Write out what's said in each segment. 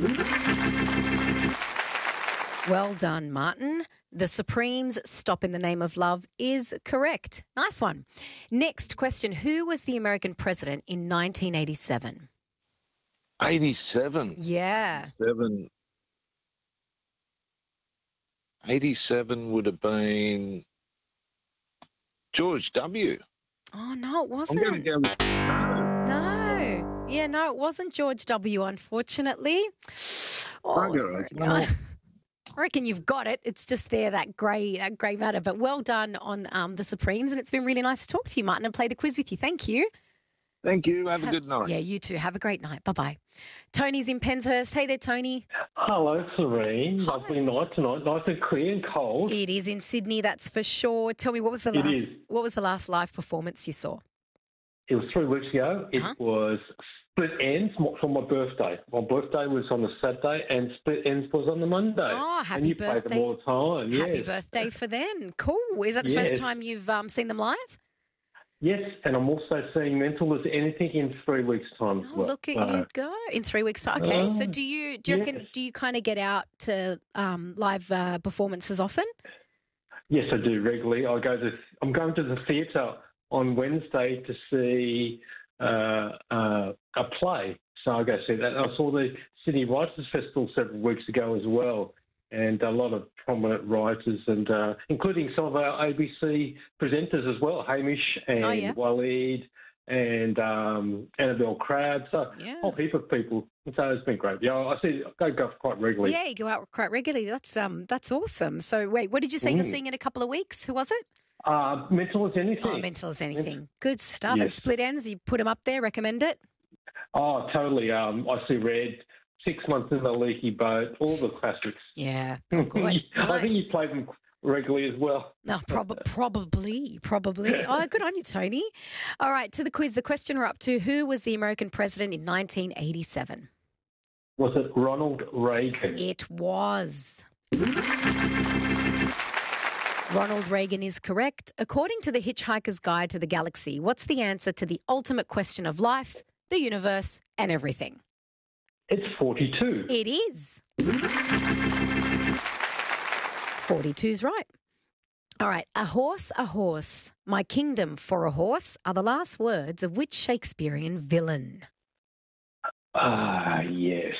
Well done, Martin. The Supremes' Stop in the Name of Love is correct. Nice one. Next question. Who was the American president in 1987? 87. Yeah. 87 would have been George W. Oh, no, it I'm wasn't. going to go with No. Yeah, no, it wasn't George W., unfortunately. Oh, Bugger, I reckon you've got it. It's just there, that grey matter. But well done on the Supremes, and it's been really nice to talk to you, Martin, and play the quiz with you. Thank you. Thank you. Have a good night. Yeah, you too. Have a great night. Bye-bye. Tony's in Penshurst. Hey there, Tony. Hello, Serene. Hi. Lovely night tonight. Nice and clear and cold. It is in Sydney, that's for sure. Tell me, what was the last live performance you saw? It was 3 weeks ago. It was Split Ends for my birthday. My birthday was on the Saturday and Split Ends was on the Monday. Oh, happy and you birthday. play them all the time. Happy yes. birthday for them. Cool. Is that the first time you've seen them live? Yes, and I'm also seeing Mental as Anything in 3 weeks' time as well. Look at you go. In 3 weeks' time. Okay. So do you reckon, do you kind of get out to live performances often? Yes, I do regularly. I'm going to the theatre on Wednesday to see a play. So I go see that. I saw the Sydney Writers' Festival several weeks ago as well, and a lot of prominent writers, and including some of our ABC presenters as well, Hamish and Waleed and Annabelle Crabb. So a whole heap of people. So it's been great. Yeah, I go quite regularly. Yeah, you go out quite regularly. That's awesome. So wait, what did you say you're seeing in a couple of weeks? Who was it? Mental as Anything. Oh, Mental as Anything. Good stuff. Yes. And Split Ends, you put them up there, recommend it? Oh, totally. I See Red, 6 Months in the Leaky Boat, all the classics. Yeah. Oh, good. Nice. I think you play them regularly as well. No, probably. Oh, good on you, Tony. All right, to the quiz. The question we're up to, who was the American president in 1987? Was it Ronald Reagan? It was. Ronald Reagan is correct. According to the Hitchhiker's Guide to the Galaxy, what's the answer to the ultimate question of life, the universe, and everything? It's 42. It is. 42's right. All right. A horse, my kingdom for a horse are the last words of which Shakespearean villain? Yes.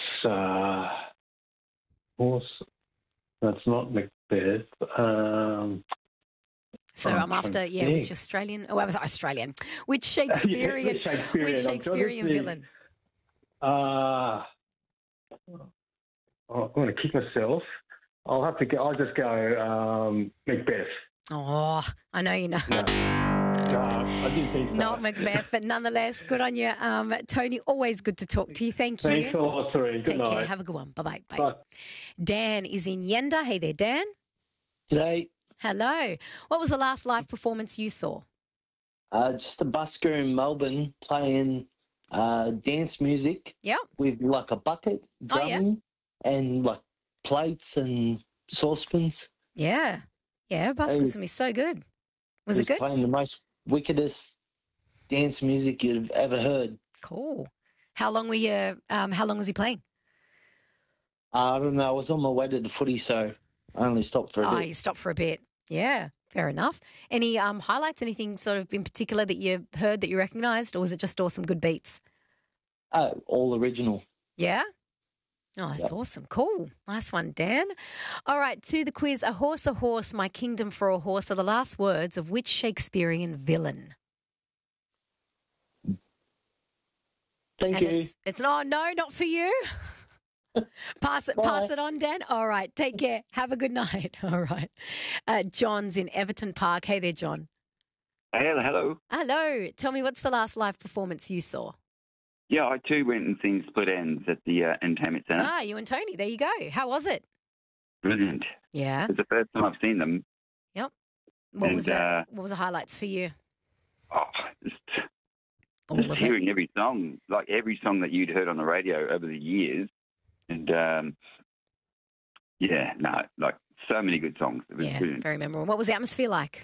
Horse. That's not Macbeth. So I'm after, which Australian? Oh, I was Australian. Which Shakespearean? Which Shakespearean villain? I'm going to kick myself. I'll just go Macbeth. Oh, I know you know. No, I didn't think so. Not Macbeth, but nonetheless, good on you. Tony, always good to talk to you. Thank you. Thanks a lot, Serene. Good night. Take care. Have a good one. Bye-bye. Bye. Dan is in Yenda. Hey there, Dan. G'day. Hello. What was the last live performance you saw? Just a busker in Melbourne playing dance music. Yep. With like a bucket, drumming, and like plates and saucepans. Yeah. Yeah, buskers can be so good. Was it good? Playing the most wickedest dance music you've ever heard. Cool. How long was he playing? I don't know. I was on my way to the footy, so I only stopped for a bit. Oh, you stopped for a bit. Yeah, fair enough. Any highlights, anything sort of in particular that you heard that you recognised, or was it just awesome good beats? All original. Yeah? Oh, that's awesome. Cool. Nice one, Dan. All right, to the quiz. A horse, my kingdom for a horse are the last words of which Shakespearean villain? Thank you. It's no, not for you. Pass it on, Dan. All right, take care. Have a good night. All right. John's in Everton Park. Hey there, John. Hello. Hello. Tell me, what's the last live performance you saw? Yeah, I too went and seen Split Ends at the Entertainment Centre. Ah, you and Tony. There you go. How was it? Brilliant. Yeah. It's the first time I've seen them. Yep. What was the highlights for you? Just hearing every song, like every song that you'd heard on the radio over the years. And, like so many good songs. It was brilliant. Very memorable. What was the atmosphere like?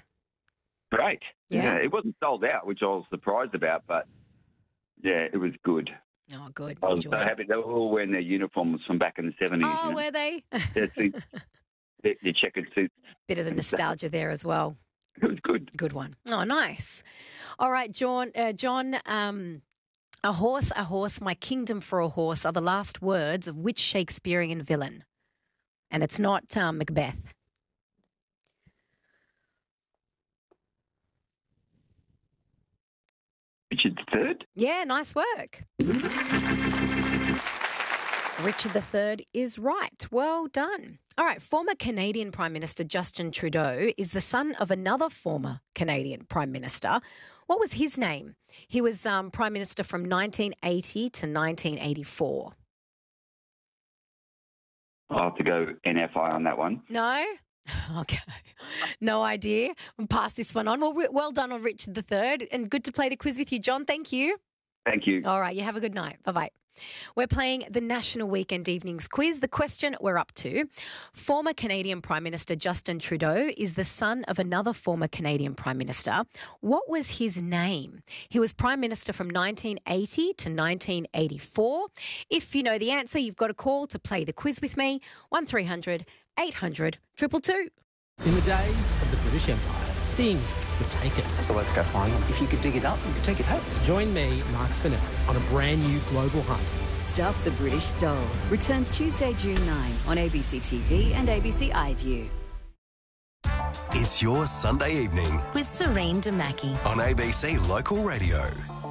Great. Yeah. It wasn't sold out, which I was surprised about, but, yeah, it was good. Oh, good. I was so Enjoyed it. happy. They were all wearing their uniforms from back in the 70s. Oh, were they? Their suits, their checkered suits. Bit of the nostalgia there as well. It was good. Good one. Oh, nice. All right, John. A horse, my kingdom for a horse are the last words of which Shakespearean villain? And it's not Macbeth. Richard III? Yeah, nice work. Richard III is right. Well done. All right, former Canadian Prime Minister Justin Trudeau is the son of another former Canadian Prime Minister. What was his name? He was Prime Minister from 1980 to 1984. I'll have to go NFI on that one. No? Okay. No idea. We'll pass this one on. Well done on Richard III, and good to play the quiz with you, John. Thank you. Thank you. All right, you have a good night. Bye-bye. We're playing the National Weekend Evenings quiz. The question we're up to: former Canadian Prime Minister Justin Trudeau is the son of another former Canadian Prime Minister. What was his name? He was Prime Minister from 1980 to 1984. If you know the answer, you've got a call to play the quiz with me. 1300 800 222. In the days of the British Empire, things were taken. So let's go find them. If you could dig it up, you could take it home. Join me, Mark Fennell, on a brand new global hunt. Stuff the British Stole returns Tuesday, June 9 on ABC TV and ABC iView. It's your Sunday evening with Serene Damaki on ABC Local Radio.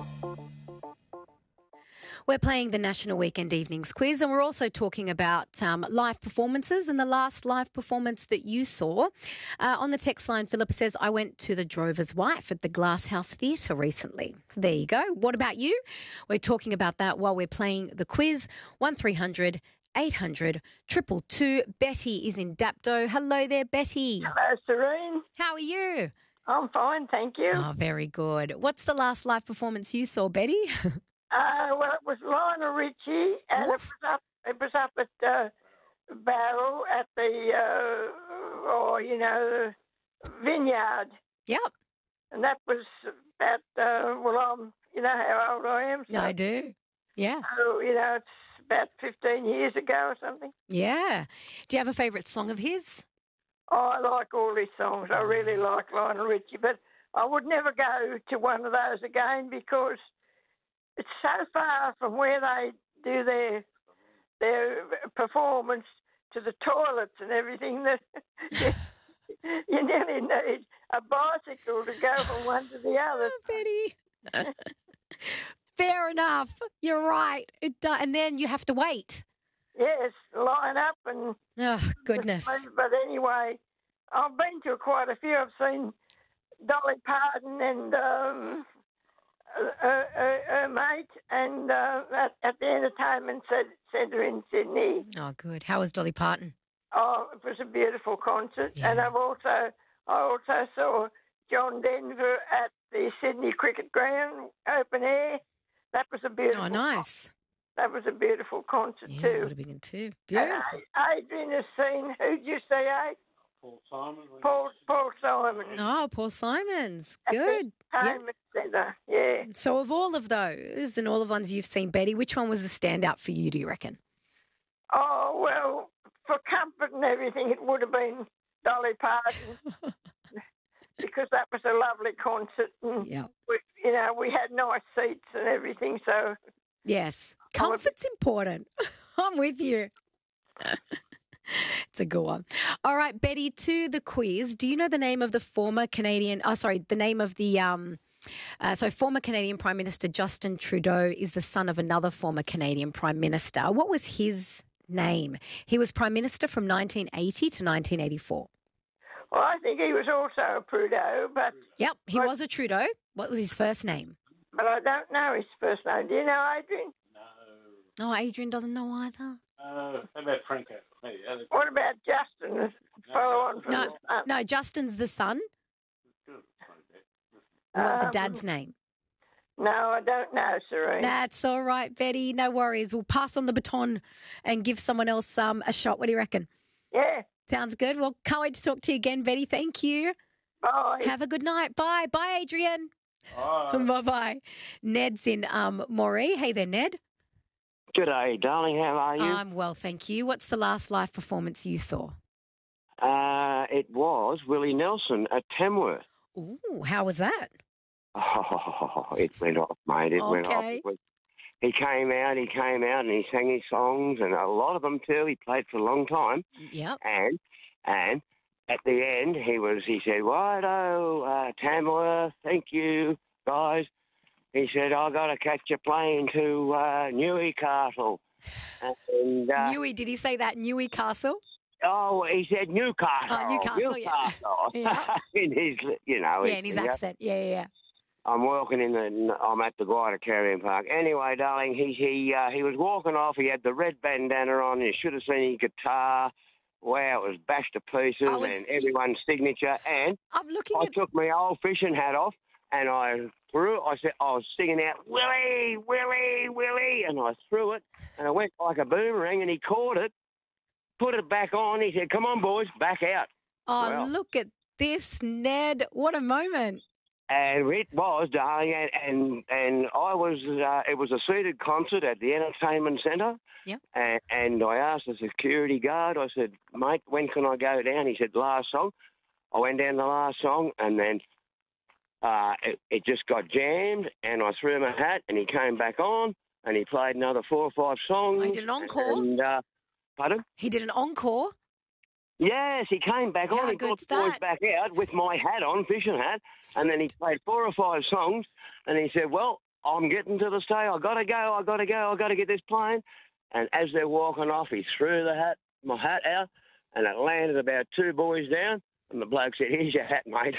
We're playing the National Weekend Evenings quiz, and we're also talking about live performances and the last live performance that you saw. On the text line, Philippa says, I went to The Drover's Wife at the Glasshouse Theatre recently. So there you go. What about you? We're talking about that while we're playing the quiz. 1300 800 222. Betty is in Dapto. Hello there, Betty. Hello, Serene. How are you? I'm fine, thank you. Oh, very good. What's the last live performance you saw, Betty? Well, it was Lionel Richie, and it was up at Barrel at the the vineyard. Yep. And that was about you know how old I am. So, I do. Yeah. So, it's about 15 years ago or something. Yeah. Do you have a favourite song of his? Oh, I like all his songs. I really like Lionel Richie, but I would never go to one of those again because it's so far from where they do their performance to the toilets and everything that you nearly need a bicycle to go from one to the other. Oh, Betty. Fair enough. You're right. And then you have to wait. Yes, line up and... Oh, goodness. But anyway, I've been to quite a few. I've seen Dolly Parton and... her mate, and at the Entertainment Centre in Sydney. Oh, good. How was Dolly Parton? Oh, it was a beautiful concert, Yeah. and I also saw John Denver at the Sydney Cricket Ground open air. That was a beautiful. Oh, nice. That was a beautiful concert Yeah, too. would have been good too. Beautiful. Adrian has seen. Who'd you say? Paul Simon. Paul Simon. Oh, Paul Simons. At Good. the Entertainment Centre. Yeah. So of all of those and all of the ones you've seen, Betty, which one was the standout for you, do you reckon? Oh, well, for comfort and everything, it would have been Dolly Parton because that was a lovely concert. And Yeah. we had nice seats and everything, so... Yes. Comfort's important. I'm with you. It's a good one. All right, Betty, to the quiz. Do you know the name of the former Canadian... the name of the... former Canadian Prime Minister Justin Trudeau is the son of another former Canadian Prime Minister. What was his name? He was Prime Minister from 1980 to 1984. Well, I think he was also a Trudeau, but... Yep, he was a Trudeau. What was his first name? But I don't know his first name. Do you know, Adrian? No, Adrian doesn't know either. How about Franco? What about Justin? Follow on from the son? No, Justin's the son. I want the dad's name. No, I don't know, Serene. That's all right, Betty. No worries. We'll pass on the baton and give someone else a shot. What do you reckon? Yeah. Sounds good. Well, can't wait to talk to you again, Betty. Thank you. Bye. Have a good night. Bye. Bye, Adrian. Bye. Bye-bye. Ned's in Moree. Hey there, Ned. G'day, darling. How are you? I'm well, thank you. What's the last live performance you saw? It was Willie Nelson at Tamworth. Ooh, how was that? Oh, it went off, mate. It went off. He came out, and he sang his songs, and a lot of them too. He played for a long time. Yep. And at the end, he said, "Righto, Tamworth, thank you, guys." He said, "I got to catch a plane to Newcastle." And Did he say that Newcastle? Oh, he said Newcastle. Oh, Newcastle. Yeah. In his, in his accent. Yeah. I'm I'm at the Guida Carrying Park. Anyway, darling, he was walking off. He had the red bandana on. You should have seen his guitar. Wow, it was bashed to pieces and everyone's signature. And I took my old fishing hat off and I was singing out, "Willie, Willie, Willie," and I threw it and it went like a boomerang and he caught it, put it back on. He said, "Come on, boys, back out." Oh, look at this, Ned. What a moment. And it was, darling, and I was. It was a seated concert at the entertainment centre. Yep. And I asked the security guard. I said, "Mate, when can I go down?" He said, "Last song." I went down the last song, and then it just got jammed. And I threw my hat, and he came back on, and he played another 4 or 5 songs. He did an encore. And, pardon? He did an encore. Yes, he came back on. He got the boys back out with my hat on, fishing hat, and then he played 4 or 5 songs, and he said, "Well, I'm getting to the stage. I got to get this plane." And as they're walking off, he threw my hat out, and it landed about 2 boys down, and the bloke said, "Here's your hat, mate."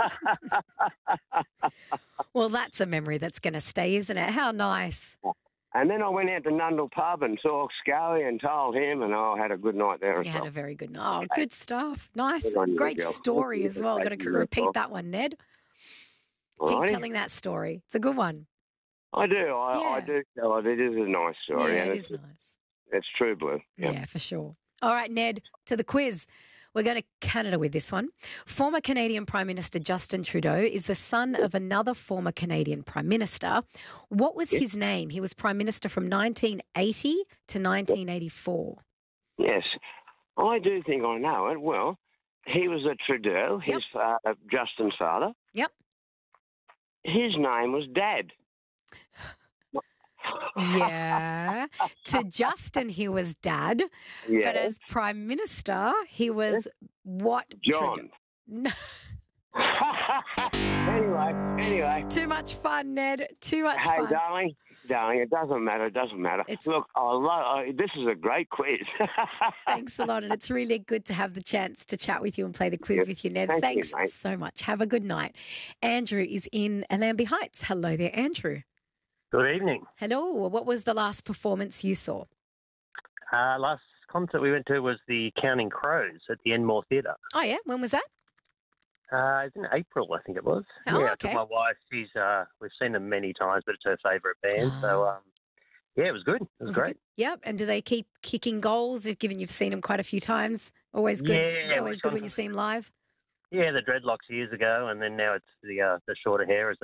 Well, that's a memory that's going to stay, isn't it? How nice. And then I went out to Nundle Pub and saw Scully and told him, and I had a good night there. You had a very good night. Oh, good stuff. Nice. Great story as well. Got to repeat that one, Ned. Keep telling that story. It's a good one. I do. I do tell it. It is a nice story. Yeah, it is nice. It's true blue. Yeah, for sure. All right, Ned, to the quiz. We're going to Canada with this one. Former Canadian Prime Minister Justin Trudeau is the son of another former Canadian Prime Minister. What was his name? He was Prime Minister from 1980 to 1984. Yes, I do think I know it. Well, he was a Trudeau, his Justin's father. Yep. His name was Dad. Yeah. To Justin, he was Dad. Yes. But as Prime Minister, he was what? John. No. Anyway. Too much fun, Ned. Too much fun. Hey, darling, it doesn't matter. Look, this is a great quiz. Thanks a lot, and it's really good to have the chance to chat with you and play the quiz with you, Ned. Thanks so much. Have a good night. Andrew is in Allambie Heights. Hello there, Andrew. Good evening. Hello. What was the last performance you saw? Last concert we went to was the Counting Crows at the Enmore Theatre. Oh, yeah? When was that? It's in April, I think it was. Oh, I okay. took my wife. We've seen them many times, but it's her favourite band. So, it was good. It was great. Good. Yep. And do they keep kicking goals? Given you've seen them quite a few times, always good. Yeah, always good when you see them live. Yeah, the dreadlocks years ago, and then now it's the shorter hair as